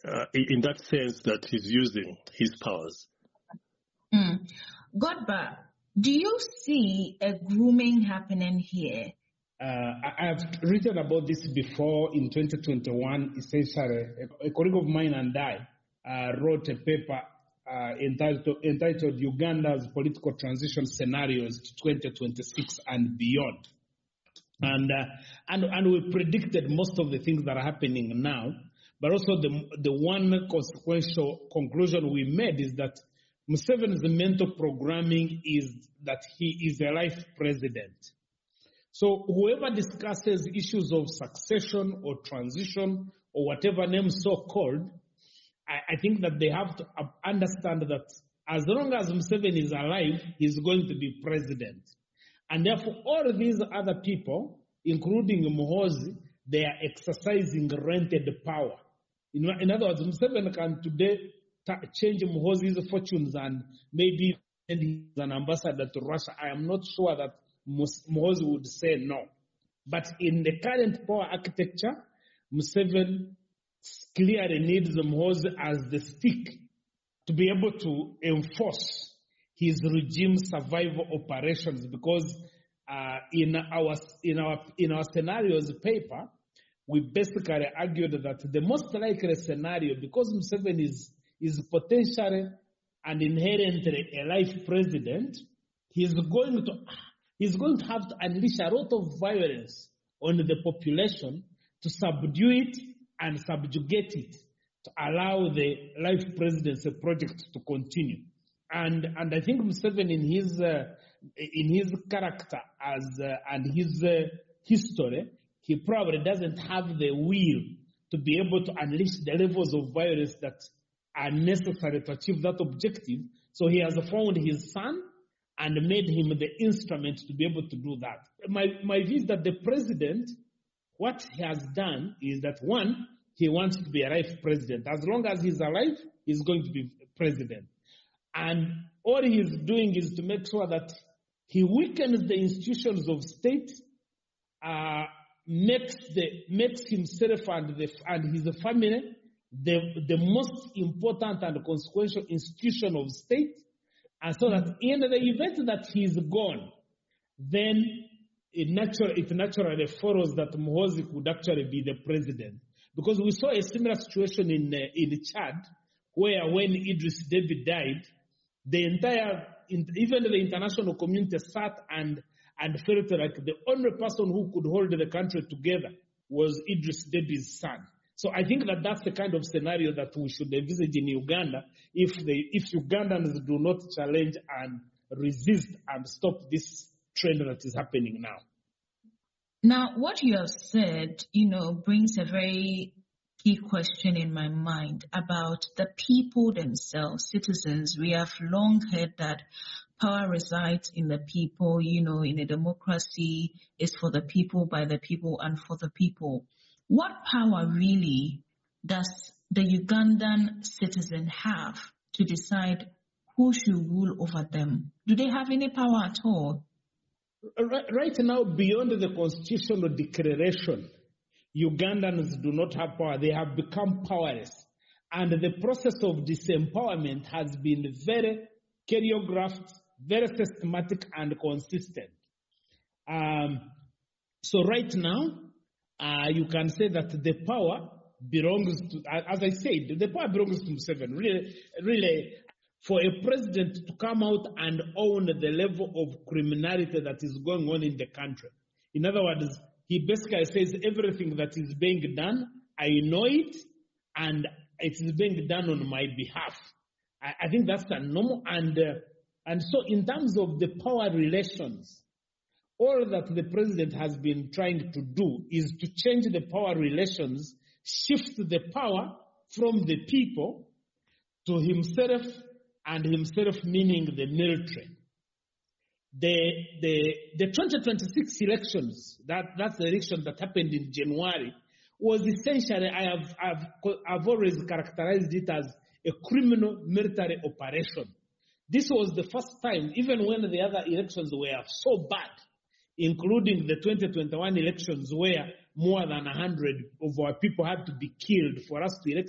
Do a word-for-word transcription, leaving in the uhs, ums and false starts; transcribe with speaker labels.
Speaker 1: uh, in that sense that he's using his powers.
Speaker 2: Mm. Godba, do you see a grooming happening here?
Speaker 3: Uh, I have written about this before in twenty twenty-one. Essentially, a, a colleague of mine and I uh, wrote a paper uh, entitled, entitled Uganda's Political Transition Scenarios to twenty twenty-six and Beyond. And, uh, and, and we predicted most of the things that are happening now. But also the, the one consequential conclusion we made is that Museveni's mental programming is that he is a life president. So whoever discusses issues of succession or transition or whatever name so-called, I, I think that they have to understand that as long as Museveni is alive, he's going to be president. And therefore, all these other people, including Muhoozi, they are exercising rented power. In, in other words, Museveni can today change Muhoozi's fortunes and maybe send him as an ambassador to Russia. I am not sure that Muhoozi would say no. But in the current power architecture, Museveni clearly needs Muhoozi as the stick to be able to enforce his regime survival operations, because uh, in our in our in our scenarios paper, we basically argued that the most likely scenario, because Museveni is is potentially and inherently a life president, he's going to he's going to have to unleash a lot of violence on the population to subdue it and subjugate it, to allow the life presidency project to continue. And and I think Museveni, in his uh, in his character as uh, and his uh, history, he probably doesn't have the will to be able to unleash the levels of violence that are necessary to achieve that objective. So he has found his son and made him the instrument to be able to do that. My my view is that the president, what he has done is that, one, he wants to be a life president. As long as he's alive, he's going to be president. And all he's doing is to make sure that he weakens the institutions of state, uh, makes the makes himself and the and his family the the most important and consequential institution of state, and so that in the event that he's gone, then it naturally it naturally follows that Muhoozi could actually be the president, because we saw a similar situation in uh, in Chad, where when Idris Deby died, the entire, even the international community sat and, and felt like the only person who could hold the country together was Idris Deby's son. So I think that that's the kind of scenario that we should envisage in Uganda if they, if Ugandans do not challenge and resist and stop this trend that is happening now.
Speaker 2: Now, what you have said, you know, brings a very key question in my mind about the people themselves, citizens. We have long heard that power resides in the people, you know, in a democracy is for the people, by the people, and for the people. What power really does the Ugandan citizen have to decide who should rule over them? Do they have any power at all?
Speaker 3: Right, right now, beyond the constitutional declaration, Ugandans do not have power. They have become powerless. And the process of disempowerment has been very choreographed, very systematic, and consistent. Um, so right now, uh, you can say that the power belongs to, as I said, the power belongs to Museveni. Really, really, for a president to come out and own the level of criminality that is going on in the country. In other words, he basically says everything that is being done, I know it, and it is being done on my behalf. I, I think that's a normal. And, uh, and so in terms of the power relations, all that the president has been trying to do is to change the power relations, shift the power from the people to himself, and himself meaning the military. The the the twenty twenty-six elections, that that's the election that happened in January, was essentially, I have I've I've always characterized it as a criminal military operation. This was the first time, even when the other elections were so bad, including the twenty twenty-one elections where more than one hundred of our people had to be killed for us to elect